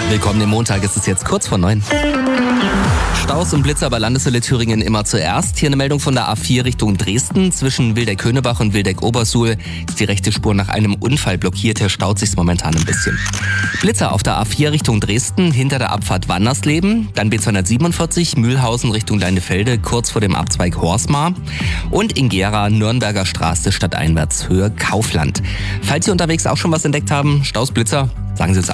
Willkommen im Montag, es ist jetzt kurz vor 9. Staus und Blitzer bei Landeshölle Thüringen immer zuerst. Hier eine Meldung von der A4 Richtung Dresden. Zwischen Wildeck-Köhnebach und Wildeck-Obersuhl ist die rechte Spur nach einem Unfall blockiert. Hier staut sich's momentan ein bisschen. Blitzer auf der A4 Richtung Dresden, hinter der Abfahrt Wannersleben. Dann B247 Mühlhausen Richtung Leinefelde, kurz vor dem Abzweig Horsmar. Und in Gera Nürnberger Straße stadteinwärts Höhe Kaufland. Falls Sie unterwegs auch schon was entdeckt haben, Staus, Blitzer, sagen Sie uns